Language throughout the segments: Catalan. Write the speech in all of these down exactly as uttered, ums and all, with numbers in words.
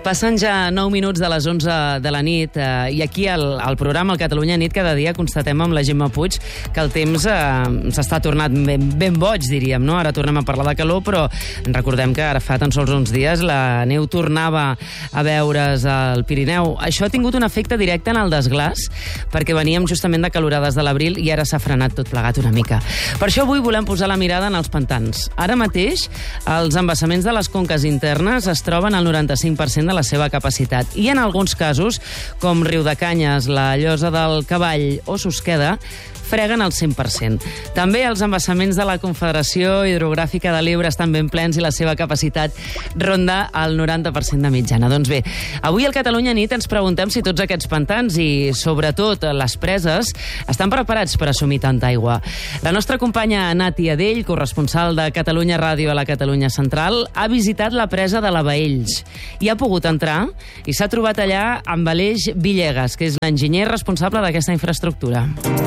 Passen ja nou minuts de les onze de la nit eh, i aquí al, al programa al Catalunya Nit cada dia constatem amb la Gemma Puig que el temps eh, s'està tornat ben, ben boig, diríem, no? Ara tornem a parlar de calor, però recordem que ara fa tan sols uns dies la neu tornava a veure's al Pirineu. Això ha tingut un efecte directe en el desglàs, perquè veníem justament de calorades de l'abril i ara s'ha frenat tot plegat una mica. Per això avui volem posar la mirada en els pantans. Ara mateix, els embassaments de les conques internes es troben al noranta-cinc per cent de la seva capacitat i en alguns casos, com Riudecanyes, la Llosa del Cavall o Susqueda, freguen al cent per cent. També els embassaments de la Confederació Hidrogràfica de l'Ebre estan ben plens i la seva capacitat ronda el noranta per cent de mitjana. Doncs bé, avui al Catalunya Nit ens preguntem si tots aquests pantans i, sobretot, les preses estan preparats per assumir tanta aigua. La nostra companya Nati Adell, corresponsal de Catalunya Ràdio a la Catalunya Central, ha visitat la presa de la Baells i ha pogut entrar i s'ha trobat allà amb Aleix Villegas, que és l'enginyer responsable d'aquesta infraestructura.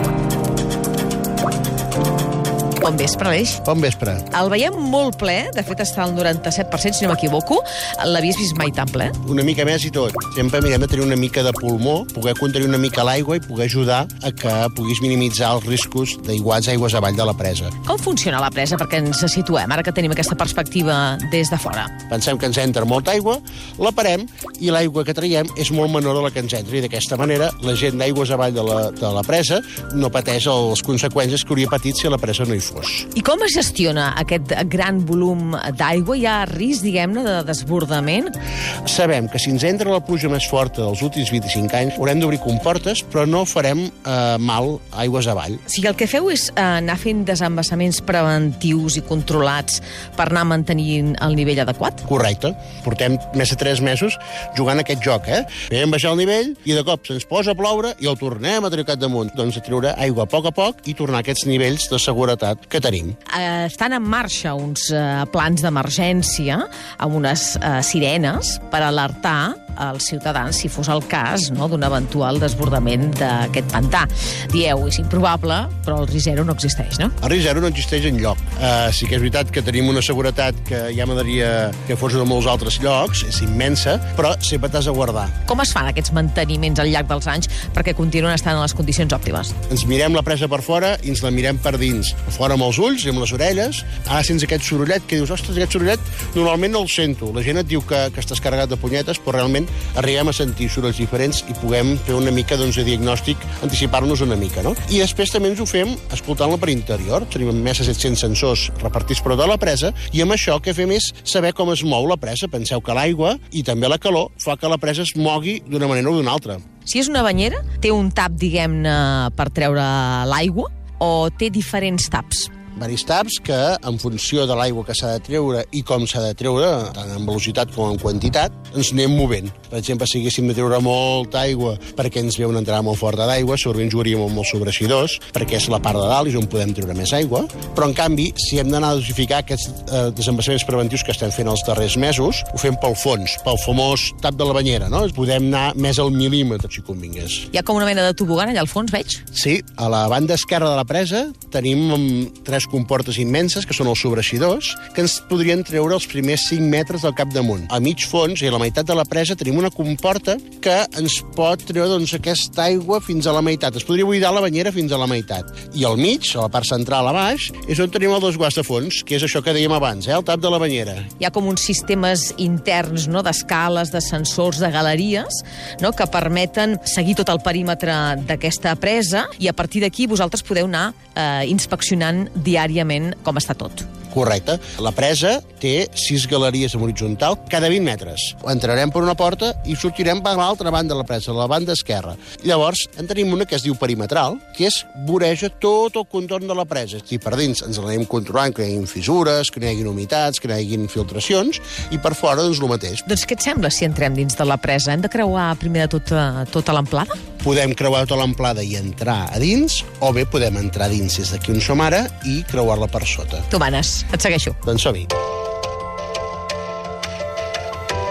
Bon vespre, Aleix. Bon vespre. El veiem molt ple, de fet està al noranta-set per cent, si no m'equivoco. L'havies vist mai tan ple? Una mica més i tot. Sempre mirem de tenir una mica de pulmó, poder contenir una mica l'aigua i poder ajudar a que puguis minimitzar els riscos d'aiguats aigües avall de la presa. Com funciona la presa perquè ens situem, ara que tenim aquesta perspectiva des de fora? Pensem que ens entra molta aigua, la parem i l'aigua que traiem és molt menor de la que ens entra i d'aquesta manera la gent d'aigües avall de la, de la presa no pateix les conseqüències que hauria patit si la presa no hi fos. I com es gestiona aquest gran volum d'aigua? Hi ha risc, diguem-ne, de desbordament? Sabem que si ens entra la pluja més forta dels últims vint-i-cinc anys haurem d'obrir comportes, però no farem eh, mal aigües avall. O sigui, el que feu és eh, anar fent desembassaments preventius i controlats per anar mantenint el nivell adequat? Correcte. Portem més de tres mesos jugant aquest joc, eh? Vam baixar el nivell i de cop se'ns posa a ploure i el tornem a treure cap damunt. Doncs a treure aigua a poc a poc i tornar a aquests nivells de seguretat que tenim. Eh, estan en marxa uns eh, plans d'emergència amb unes eh, sirenes per alertar als ciutadans si fos el cas, no, d'un eventual desbordament d'aquest pantà. Dieu, és improbable, però el risc zero no existeix, no? El risc zero no existeix enlloc. Uh, sí que és veritat que tenim una seguretat que ja m'agradaria que fos de molts altres llocs, és immensa, però sempre t'has de guardar. Com es fan aquests manteniments al llarg dels anys perquè continuen estant en les condicions òptimes? Ens mirem la presa per fora i ens la mirem per dins. Fora amb els ulls i amb les orelles. Ara sents aquest sorollet que dius, ostres, aquest sorollet normalment no el sento. La gent et diu que, que estàs carregat de punyetes, però realment arribem a sentir sorolls diferents i puguem fer una mica doncs, de diagnòstic, anticipar-nos una mica, no? I després també ens ho fem escoltant-la per interior. Tenim més de set-cents sensors repartits per tota la presa i amb això que fem és saber com es mou la presa. Penseu que l'aigua i també la calor fa que la presa es mogui d'una manera o d'una altra. Si és una banyera, té un tap, diguem-ne, per treure l'aigua o té diferents taps? Varis taps que, en funció de l'aigua que s'ha de treure i com s'ha de treure, tant en velocitat com en quantitat, ens anem movent. Per exemple, si haguéssim de treure molta aigua perquè ens ve una entrada molt forta d'aigua, segurament jugaríem amb molts sobreeixidors, perquè és la part de dalt i és on podem treure més aigua. Però, en canvi, si hem d'anar a dosificar aquests eh, desembassaments preventius que estem fent els darrers mesos, ho fem pel fons, pel famós tap de la banyera, no? Podem anar més al mil·límetre, si convingués. Hi ha com una mena de tobogan allà al fons, veig? Sí, a la banda esquerra de la presa tenim tres comportes immenses, que són els sobreeixidors, que ens podrien treure els primers cinc metres del capdamunt. A mig fons, i a la meitat de la presa, tenim una comporta que ens pot treure doncs, aquesta aigua fins a la meitat. Es podria buidar la banyera fins a la meitat. I al mig, a la part central a baix, és on tenim el desguàs de fons, que és això que dèiem abans, eh? El tap de la banyera. Hi ha com uns sistemes interns, no?, d'escales, de sensors, de galeries, no?, que permeten seguir tot el perímetre d'aquesta presa i a partir d'aquí vosaltres podeu anar eh, inspeccionant diàriament com està tot. Correcte. La presa té sis galeries en horitzontal cada vint metres. Entrarem per una porta i sortirem per l'altra banda de la presa, la banda esquerra. Llavors, en tenim una que es diu perimetral, que és voreja tot el contorn de la presa. Si per dins ens l'anem controlant, que hi hagi fissures, que no hi hagi humitats, que no hi hagi filtracions, i per fora, doncs, el mateix. Doncs què et sembla si entrem dins de la presa? Hem de creuar primer de tot uh, tota l'amplada? Podem creuar tota l'amplada i entrar a dins, o bé podem entrar dins des d'aquí on som ara i creuar-la per sota. Tu manes, et segueixo. Doncs som-hi.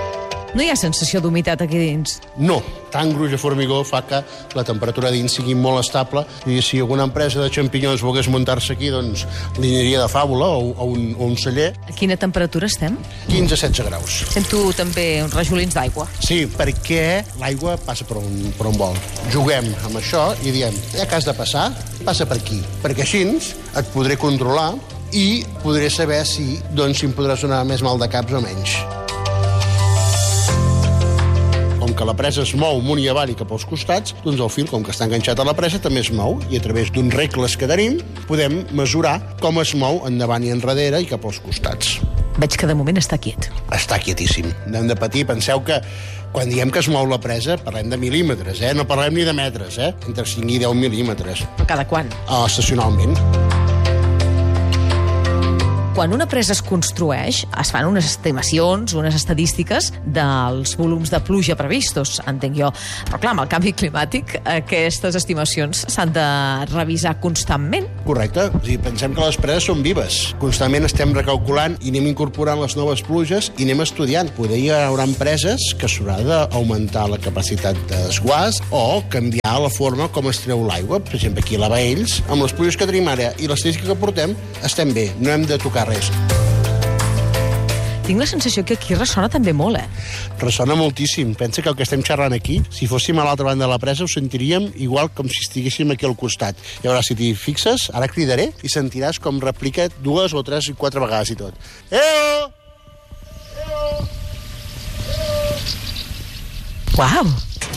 No hi ha sensació d'humitat aquí dins? No, tant gruix de formigó fa que la temperatura dins sigui molt estable i si alguna empresa de xampinyons volgués muntar-se aquí, doncs li aniria de fàbula o, o, un, o un celler. A quina temperatura estem? quinze a setze graus. Sento també uns rajolins d'aigua. Sí, perquè l'aigua passa per un, per un bol. Juguem amb això i diem, ja que has de passar, passa per aquí, perquè així et podré controlar i podré saber si, doncs, si em podràs donar més mal de caps o menys. Com que la presa es mou amunt i avall i cap als costats, doncs el fil, com que està enganxat a la presa, també es mou i a través d'uns regles que tenim podem mesurar com es mou endavant i enrere i cap als costats. Veig que de moment està quiet. Està quietíssim. No hem de patir. Penseu que quan diem que es mou la presa parlem de mil·límetres, eh? No parlem ni de metres, eh? Entre cinc i deu mil·límetres. Cada quan? Uh, estacionalment. Quan una presa es construeix, es fan unes estimacions, unes estadístiques dels volums de pluja previstos, entenc jo. Però clar, amb el canvi climàtic, aquestes estimacions s'han de revisar constantment. Correcte. O sigui, pensem que les preses són vives. Constantment estem recalculant i anem incorporant les noves pluges i anem estudiant. Poder hi haurà empreses que s'haurà d'augmentar la capacitat de desguàs o canviar la forma com es treu l'aigua. Per exemple, aquí a la Baells, amb les pluges que tenim ara i l'estadística que portem, estem bé. No hem de tocar res. Tinc la sensació que aquí ressona també molt, eh? Ressona moltíssim. Pensa que el que estem xerrant aquí, si fóssim a l'altra banda de la presa, ho sentiríem igual com si estiguéssim aquí al costat. Llavors, si t'hi fixes, ara cridaré i sentiràs com replica dues o tres i quatre vegades i tot. Eo! Eo! Uau!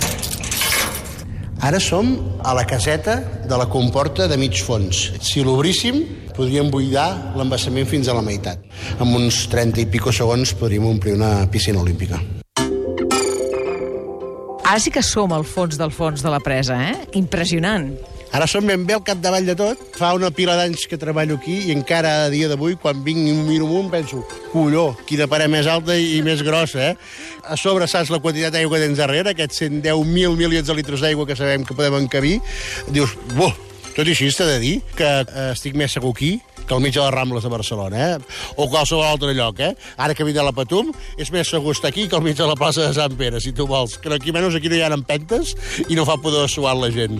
Ara som a la caseta de la comporta de mig fons. Si l'obríssim, podríem buidar l'embassament fins a la meitat. Amb uns trenta i pico segons podríem omplir una piscina olímpica. Ara sí que som al fons del fons de la presa, eh? Impressionant. Ara som ben bé al capdavall de tot. Fa una pila d'anys que treballo aquí i encara a dia d'avui, quan vinc i miro amunt, penso, colló, quina paret més alta i més grossa, eh? A sobre saps la quantitat d'aigua que tens darrere, aquests cent deu mil milions de litres d'aigua que sabem que podem encabir. Dius, buh, tot i així t'he de dir que eh, estic més segur aquí que al mig de les Rambles de Barcelona, eh? O qualsevol altre lloc, eh? Ara que vinc de la Patum, és més segur estar aquí que al mig de la plaça de Sant Pere, si tu vols. Que aquí menys aquí no hi ha empentes i no fa pudor suar la gent.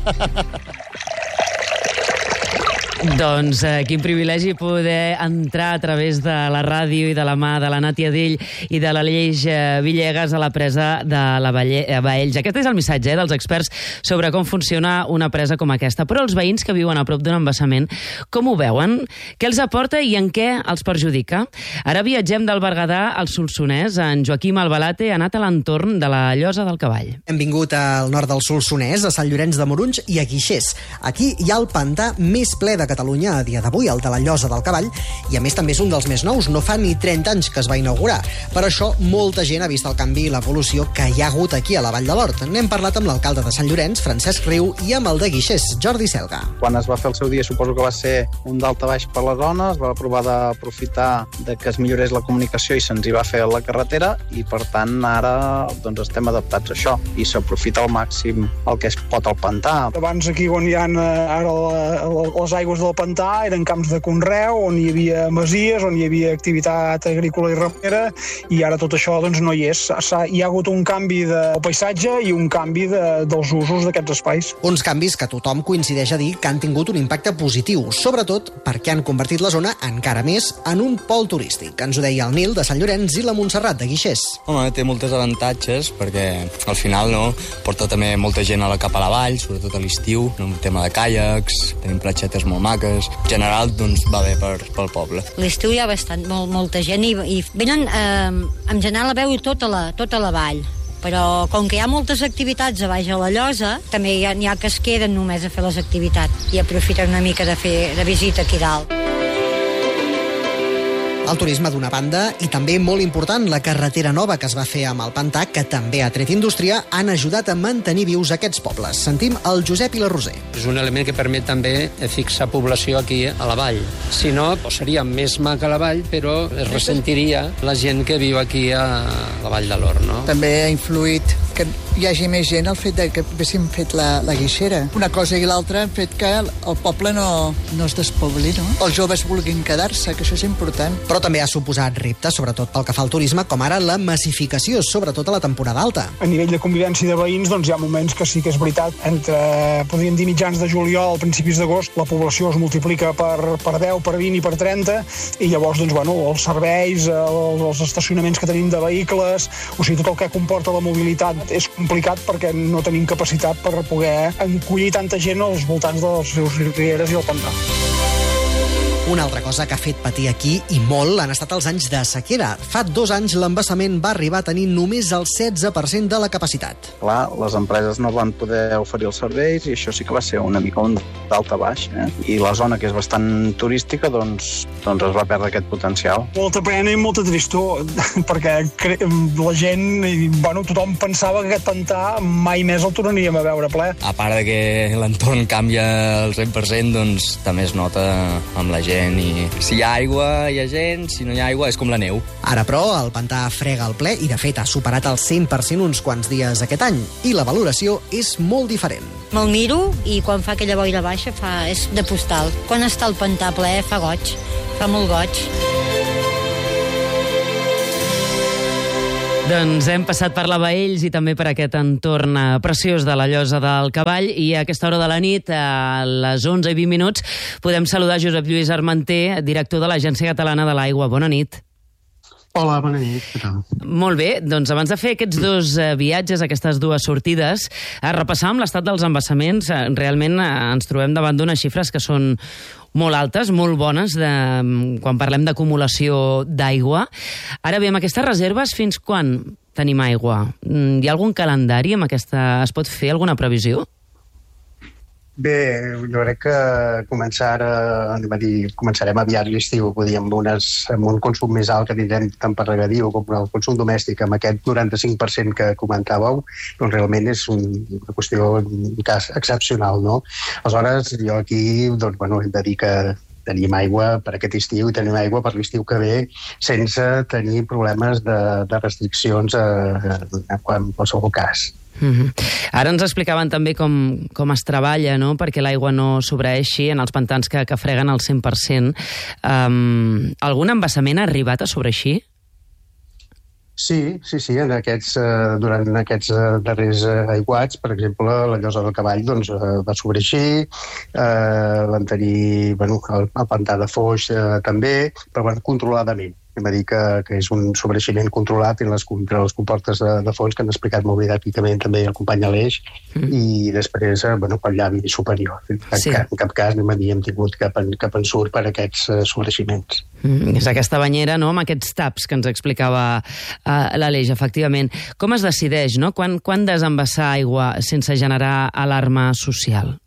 Doncs eh, quin privilegi poder entrar a través de la ràdio i de la mà de la Nàtia Dill i de l'Aleix eh, Villegas a la presa de la Valle, eh, Baells. Aquest és el missatge eh, dels experts sobre com funciona una presa com aquesta. Però els veïns que viuen a prop d'un embassament, com ho veuen? Què els aporta i en què els perjudica? Ara viatgem del Berguedà al Solsonès. En Joaquim Albalate ha anat a l'entorn de la Llosa del Cavall. Hem vingut al nord del Solsonès, a Sant Llorenç de Morunys i a Guixers. Aquí hi ha el pantà més ple de Catalunya a dia d'avui, el de la Llosa del Cavall, i a més també és un dels més nous, no fa ni trenta anys que es va inaugurar. Per això molta gent ha vist el canvi i l'evolució que hi ha hagut aquí a la Vall de l'Hort. N'hem parlat amb l'alcalde de Sant Llorenç, Francesc Riu, i amb el de Guixers, Jordi Selga. Quan es va fer el seu dia suposo que va ser un daltabaix per la zona, es va provar d'aprofitar de que es millorés la comunicació i se'ns hi va fer la carretera i per tant ara doncs, estem adaptats a això i s'aprofita al màxim el que es pot al pantà. Abans aquí on hi ha ara les aigües del pantà eren camps de conreu on hi havia masies, on hi havia activitat agrícola i ramadera i ara tot això doncs, no hi és. Hi ha hagut un canvi de paisatge i un canvi de, dels usos d'aquests espais. Uns canvis que tothom coincideix a dir que han tingut un impacte positiu, sobretot perquè han convertit la zona encara més en un pol turístic. Ens ho deia el Nil de Sant Llorenç i la Montserrat de Guixers. Home, té moltes avantatges perquè al final no, porta també molta gent a la cap a la vall, sobretot a l'estiu, no? Un tema de caiacs, tenim platxetes molt maques. En general, doncs, va bé per, pel poble. L'estiu hi ha bastant, molt, molta gent i, i venen, eh, en general, a veure tota la, tota la vall. Però com que hi ha moltes activitats a baix a la Llosa, també hi ha, hi ha que es queden només a fer les activitats i aprofiten una mica de fer de visita aquí dalt. El turisme d'una banda i també molt important la carretera nova que es va fer amb el pantà, que també ha tret indústria, han ajudat a mantenir vius aquests pobles. Sentim el Josep i la Roser. És un element que permet també fixar població aquí a la vall. Si no, seria més maca la vall, però es ressentiria la gent que viu aquí a la Vall de l'Hort, no? També ha influït que hi hagi més gent el fet de que haguéssim fet la, la guixera. Una cosa i l'altra han fet que el, el poble no, no es despobli, no? Els joves vulguin quedar-se, que això és important. Però també ha suposat reptes, sobretot pel que fa al turisme, com ara la massificació, sobretot a la temporada alta. A nivell de convivència de veïns, doncs hi ha moments que sí que és veritat. Entre, podríem dir, mitjans de juliol, principis d'agost, la població es multiplica per, per deu, per vint i per trenta, i llavors, doncs, bueno, els serveis, els, els estacionaments que tenim de vehicles, o sigui, tot el que comporta la mobilitat és complicat perquè no tenim capacitat per poder encollir tanta gent als voltants dels seus rieres i el pantà. Una altra cosa que ha fet patir aquí, i molt, han estat els anys de sequera. Fa dos anys l'embassament va arribar a tenir només el setze per cent de la capacitat. Clar, les empreses no van poder oferir els serveis i això sí que va ser una mica un dalt a baix. Eh? I la zona, que és bastant turística, doncs, doncs es va perdre aquest potencial. Molta pena i molta tristor, perquè la gent, i, bueno, tothom pensava que aquest pantà mai més el tornaríem a veure ple. A part de que l'entorn canvia al cent per cent, doncs també es nota amb la gent. I si hi ha aigua, hi ha gent, si no hi ha aigua és com la neu. Ara, però, el pantà frega el ple i, de fet, ha superat el cent per cent uns quants dies aquest any. I la valoració és molt diferent. Me'l miro i quan fa aquella boira baixa fa, és de postal. Quan està el pantà ple fa goig, fa molt goig. Doncs hem passat per la Baells i també per aquest entorn preciós de la Llosa del Cavall, i a aquesta hora de la nit, a les onze i vint minuts, podem saludar Josep Lluís Armenter, director de l'Agència Catalana de l'Aigua. Bona nit. Hola, bona nit. Què tal? Molt bé, doncs abans de fer aquests dos viatges, aquestes dues sortides, a repassar amb l'estat dels embassaments, realment ens trobem davant d'unes xifres que són molt altes, molt bones, de, quan parlem d'acumulació d'aigua. Ara bé, amb aquestes reserves, fins quan tenim aigua? Hi ha algun calendari amb aquesta? Es pot fer alguna previsió? Bé, jo crec que començar a, a dir, començarem aviat l'estiu, amb, unes, amb un consum més alt que tindrem tant per regadiu com el consum domèstic, amb aquest noranta-cinc per cent que comentàveu, doncs realment és un, una qüestió, un cas excepcional, no? Aleshores, jo aquí, doncs, bueno, hem de dir que tenim aigua per aquest estiu i tenim aigua per l'estiu que ve sense tenir problemes de, de restriccions a, a, en qualsevol cas. Mm-hmm. Ara ens explicaven també com, com es treballa, no?, perquè l'aigua no sobreeixi en els pantans que, que freguen al cent per cent. Um, algun embassament ha arribat a sobreixir? Sí, sí, sí, en aquests, eh, durant aquests eh, darrers eh, aiguats, per exemple, la Llosa del Cavall doncs, eh, va sobreixir, eh, van tenir, bueno, el, el pantà de Foix eh, també, però bueno, controladament. Hem de dir que, que és un sobreiximent controlat en les, les comportes de, de fons que han explicat molt bé didàcticament també el company Aleix, mm. i després, bueno, pel llavi superior. En, sí. cap, en cap cas no hem tingut cap, cap ensurt per aquests uh, sobreiximents. Mm, és aquesta banyera, no?, amb aquests taps que ens explicava uh, l'Aleix, efectivament. Com es decideix, no?, quan, quan desembassar aigua sense generar alarma social?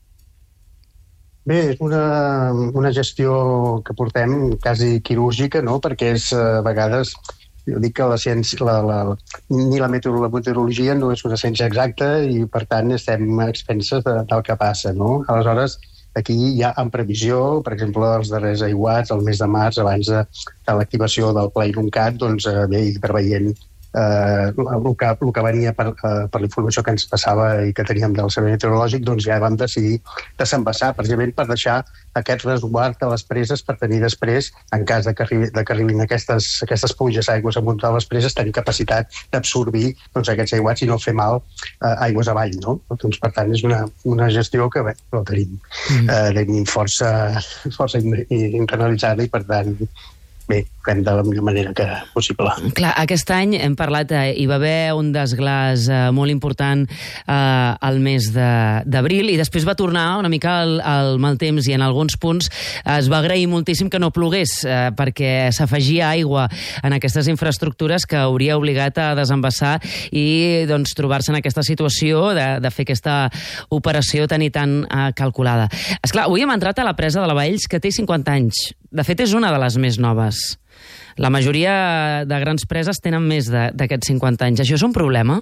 Bé, és una, una gestió que portem quasi quirúrgica, no?, perquè és, a vegades, jo dic que la ciència, la, la, ni la meteorologia no és una ciència exacta i, per tant, estem a expenses de, del que passa, no? Aleshores, aquí ja en previsió, per exemple, els darrers aiguats, el mes de març, abans de, de l'activació del Pla Inuncat, doncs, bé, preveient Uh, el, que, el que venia per, uh, per la informació que ens passava i que teníem del servei meteorològic, doncs ja vam decidir desembassar, precisament per deixar aquest resguard de les preses per tenir després, en cas de que, arribi, de que arribin aquestes, aquestes pluges aigües amunt de les preses, tenir capacitat d'absorbir doncs, aquests aiguats i no fer mal uh, aigües avall, no? Doncs, per tant, és una, una gestió que bé, no tenim, mm. uh, tenim força, força internalitzada i, per tant, bé, fem de la millor manera que possible. Clar, aquest any hem parlat, eh, hi va haver un desglàs eh, molt important eh, al mes d'abril i després va tornar una mica el, el mal temps i en alguns punts es va agrair moltíssim que no plogués eh, perquè s'afegia aigua en aquestes infraestructures que hauria obligat a desembassar i doncs, trobar-se en aquesta situació de, de fer aquesta operació tan i tan eh, calculada. Esclar, avui hem entrat a la presa de la Baells, que té cinquanta anys. De fet, és una de les més noves. La majoria de grans preses tenen més d'aquests cinquanta anys. Això és un problema?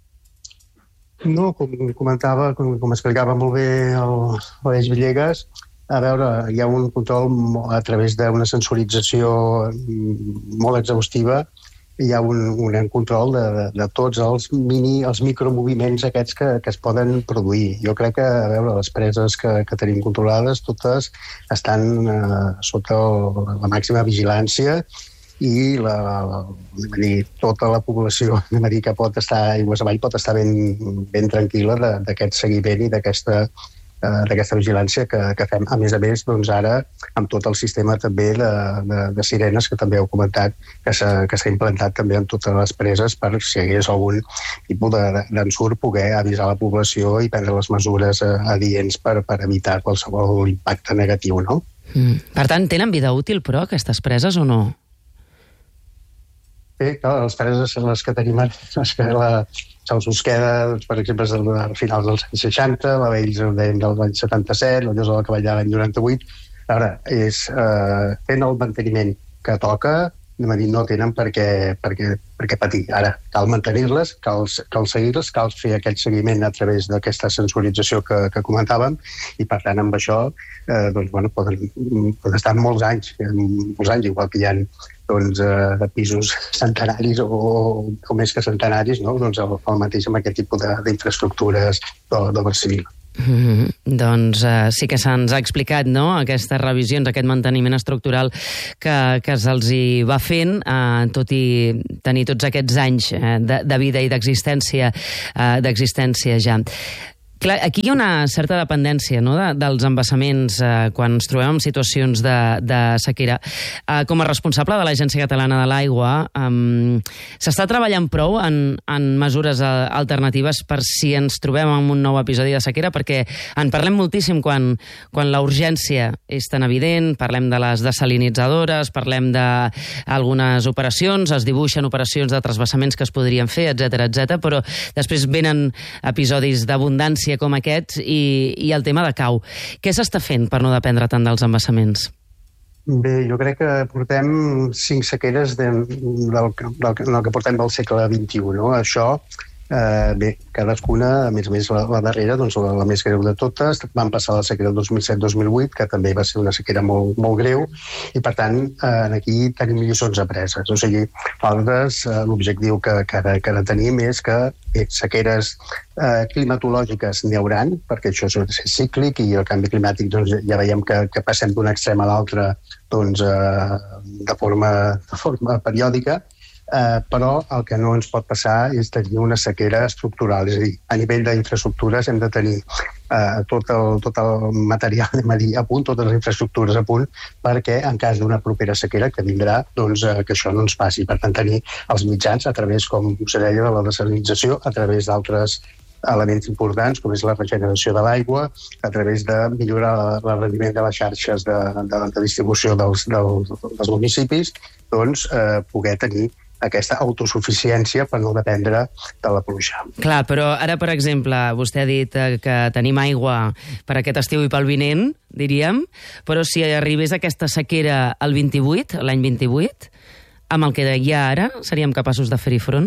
No, com comentava, com, com explicava molt bé el Aleix Villegas, a veure, hi ha un control a través d'una sensorització molt exhaustiva hi ha un, un control de, de, de tots els mini, els micromoviments aquests que, que es poden produir. Jo crec que, a veure, les preses que, que tenim controlades, totes estan eh, sota la màxima vigilància i la, la, dir, tota la població dir, que pot estar aigües avall pot estar ben, ben tranquil·la d'aquest seguiment i d'aquesta d'aquesta vigilància que, que fem. A més a més, doncs ara, amb tot el sistema també de, de, de sirenes, que també heu comentat, que s'ha implantat també en totes les preses per si hi hagués algun tipus d'ensurt poder avisar la població i prendre les mesures adients per, per evitar qualsevol impacte negatiu, no? Mm. Per tant, tenen vida útil, però, aquestes preses o no? Bé, clar, les preses són les que tenim, les que la, se'ls us queda, doncs, per exemple, a finals dels anys seixanta, la Vells ho dèiem de l'any setanta-set, la Llosa del Cavall de l'any noranta-vuit. Ara, és, eh, fent el manteniment que toca, anem a dir, no tenen per què, per què, per què patir. Ara, cal mantenir-les, cal, cal seguir-les, cal fer aquest seguiment a través d'aquesta sensorització que, que comentàvem, i per tant, amb això, eh, doncs, bueno, poden, poden estar molts anys, molts anys, igual que hi ha doncs, eh, de pisos centenaris o, o més que centenaris, no? Doncs el, el mateix amb aquest tipus d'infraestructures d'obra civil. Mm-hmm. Doncs uh, sí que se'ns ha explicat, no?, aquestes revisions, aquest manteniment estructural que, que se'ls hi va fent, uh, tot i tenir tots aquests anys uh, de, de vida i d'existència uh, d'existència ja. Clar, aquí hi ha una certa dependència, no?, de, dels embassaments eh, quan ens trobem en situacions de, de sequera. Eh, com a responsable de l'Agència Catalana de l'Aigua, eh, s'està treballant prou en, en mesures alternatives per si ens trobem en un nou episodi de sequera? Perquè en parlem moltíssim quan, quan la urgència és tan evident, parlem de les desalinitzadores, parlem d'algunes operacions, es dibuixen operacions de trasvassaments que es podrien fer, etcètera, etcètera, però després venen episodis d'abundància com aquests i, i el tema de cau. Què s'està fent per no dependre tant dels embassaments? Bé, jo crec que portem cinc sequeres de, del, del, del que portem del segle vint-i-u, no? Això, eh, bé, cadascuna, a més a més la, la darrera, doncs la, la més greu de totes, van passar la sequera del dos mil set dos mil vuit, que també va ser una sequera molt, molt greu, i per tant, eh, aquí tenim lliçons apreses. O sigui, altres, eh, l'objectiu que, que, ara, que ara tenim és que bé, sequeres eh, climatològiques n'hi hauran, perquè això és cíclic i el canvi climàtic doncs, ja veiem que, que passem d'un extrem a l'altre doncs, eh, de, forma, de forma periòdica, eh, però el que no ens pot passar és tenir una sequera estructural. És a dir, a nivell d'infraestructures hem de tenir eh, tot, el, tot el material a, dir, a punt, totes les infraestructures a punt, perquè en cas d'una propera sequera que vindrà, doncs, eh, que això no ens passi. Per tant, tenir els mitjans a través, com us deia, de la desalinització, a través d'altres elements importants, com és la regeneració de l'aigua, a través de millorar el rendiment de les xarxes de, de, de distribució dels, dels, dels municipis, doncs eh, poder tenir aquesta autosuficiència per no dependre de la pluja. Clar, però ara, per exemple, vostè ha dit que tenim aigua per aquest estiu i pel vinent, diríem, però si arribés aquesta sequera al vint-i-vuit, l'any vint-i-vuit, amb el que hi ha ara, seríem capaços de fer-hi front?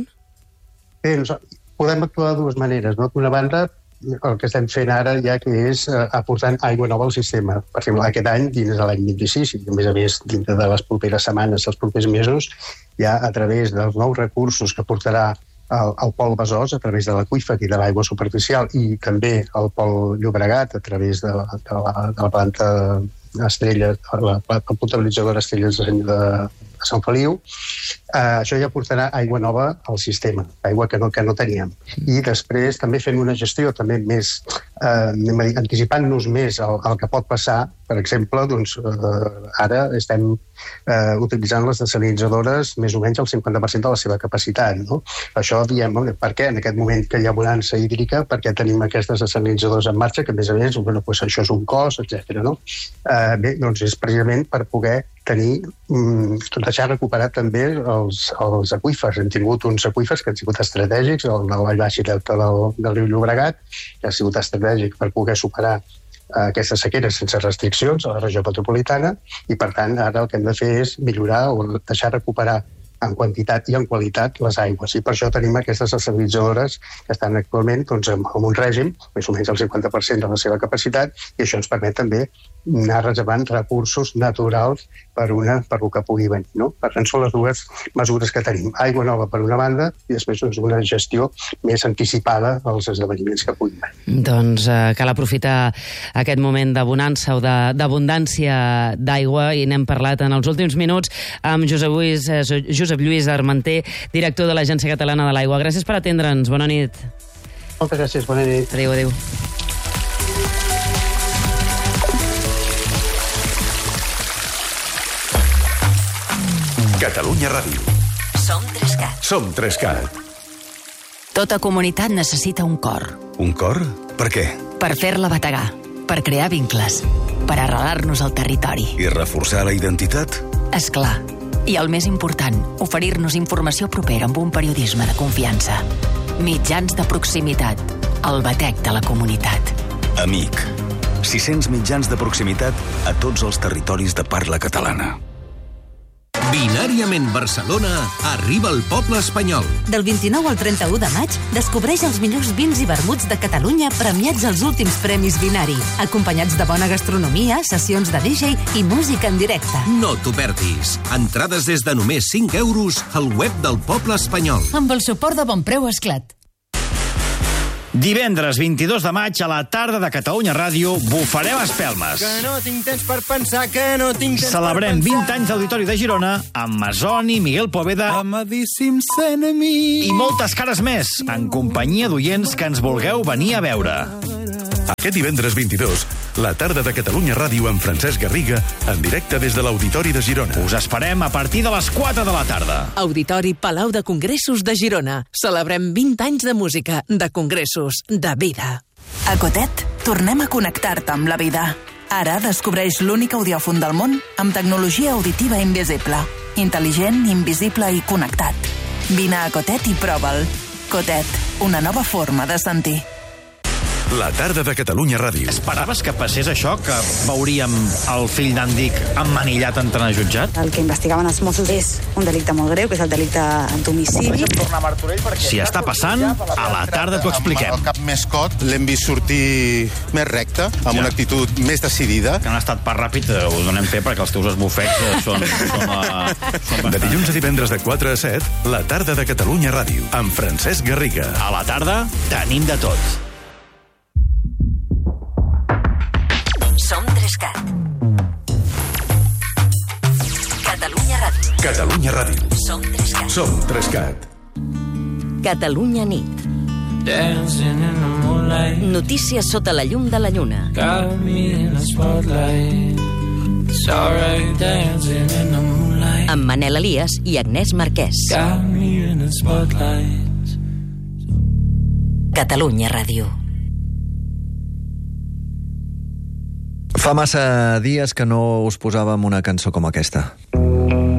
Bé, podem actuar de dues maneres, no? D'una banda, el que estem fent ara ja que és eh, aportant aigua nova al sistema. Per exemple, aquest any, dins de l'any vint-i-sis, i a més a més, dintre de les properes setmanes, els propers mesos, ja a través dels nous recursos que portarà el, el Pol Besòs, a través de l'aqüífer i de l'aigua superficial, i també el Pol Llobregat, a través de, de, la, de la planta Estrella, la, la potabilitzadora Estrelles de, de, de Sant Feliu, eh, això ja portarà aigua nova al sistema, aigua que no, que no teníem. I després també fent una gestió també més, eh, anticipant-nos més al, al que pot passar. Per exemple, doncs, eh, ara estem eh, utilitzant les desalinitzadores més o menys el cinquanta per cent de la seva capacitat. No? Això diem, per què en aquest moment que hi ha bonança hídrica, per què tenim aquestes desalinitzadores en marxa, que a més a més, bueno, pues això és un cost, etcètera. No? Eh, bé, doncs és precisament per poder tenir, mm, deixar recuperar també els, els aqüífers. Hem tingut uns aqüífers que han sigut estratègics, el de la Vall Baixa i Delta del, del riu Llobregat, que ha sigut estratègic per poder superar aquestes sequeres sense restriccions a la regió metropolitana, i per tant ara el que hem de fer és millorar o deixar recuperar en quantitat i en qualitat les aigües, i per això tenim aquestes desalinitzadores que estan actualment doncs, en un règim més o menys el cinquanta per cent de la seva capacitat, i això ens permet també anar reservant recursos naturals per una per el que pugui venir, no? Per tant, són les dues mesures que tenim. Aigua nova per una banda i després doncs, una gestió més anticipada als esdeveniments que puguin venir. Doncs eh, cal aprofitar aquest moment de bonança o d'abundància d'aigua, i n'hem parlat en els últims minuts amb Josep Lluís, eh, Josep Lluís Armenter, director de l'Agència Catalana de l'Aigua. Gràcies per atendre'ns. Bona nit. Moltes gràcies. Bona nit. Adéu, adéu. Catalunya Ràdio. Som Trescat. Som Trescat. Tota comunitat necessita un cor. Un cor? Per què? Per fer-la bategar, per crear vincles, per arrelar-nos al territori. I reforçar la identitat? És clar. I el més important, oferir-nos informació propera amb un periodisme de confiança. Mitjans de proximitat, el batec de la comunitat. Amic. sis-cents mitjans de proximitat a tots els territoris de parla catalana. Binàriament Barcelona arriba al poble espanyol. Del vint-i-nou al trenta-u de maig, descobreix els millors vins i vermuts de Catalunya premiats als últims premis Binari, acompanyats de bona gastronomia, sessions de D J i música en directe. No t'ho perdis. Entrades des de només cinc euros al web del poble espanyol. Amb el suport de Bonpreu Esclat. Divendres vint-i-dos de maig a la tarda de Catalunya Ràdio bufarem espelmes. Que no tinc temps per pensar, que no tinc temps Celebrem per pensar. vint anys d'Auditori de Girona amb Masoni, Miguel Poveda Amadíssims enemies. i moltes cares més, en companyia d'oients que ens vulgueu venir a veure. Aquest divendres vint-i-dos, la tarda de Catalunya Ràdio amb Francesc Garriga, en directe des de l'Auditori de Girona. Us esperem a partir de les quatre de la tarda. Auditori Palau de Congressos de Girona. Celebrem vint anys de música, de congressos, de vida. A Cotet, tornem a connectar-te amb la vida. Ara descobreix l'únic audiòfon del món amb tecnologia auditiva invisible. Intel·ligent, invisible i connectat. Vine a Cotet i prova'l. Cotet, una nova forma de sentir. La tarda de Catalunya Ràdio. Esperaves que passés això, que veuríem el fill d'en Dic emmanillat entrant a jutjat? El que investigaven els Mossos és un delicte molt greu, que és el delicte d'homicidi. Si està passant, a la tarda t'ho expliquem. Amb el cap més cot, l'hem vist sortir més recte, amb ja. una actitud més decidida. Que han estat per ràpid, ho donem fer perquè els teus esbufecs són... són, uh, són de dilluns a divendres de quatre a set, la tarda de Catalunya Ràdio, amb Francesc Garriga. A la tarda tenim de tot. Som Trescat. Catalunya Ràdio. Catalunya Ràdio. Som Trescat. Som Trescat. Catalunya nit. Notícies sota la llum de la lluna. Amb Manel Elias i Agnès Marquès. Catalunya Ràdio. Fa massa dies que no us posàvem una cançó com aquesta.